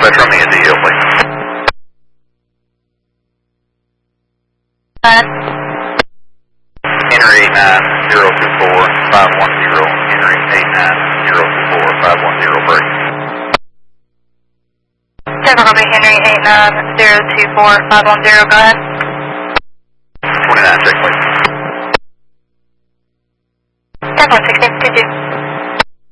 Metro me into yield, please. Henry 89024-510, Henry 89024-510, break. Denver Copy, Henry 89024-510, go ahead. 29, check, please. Denver 16, 22.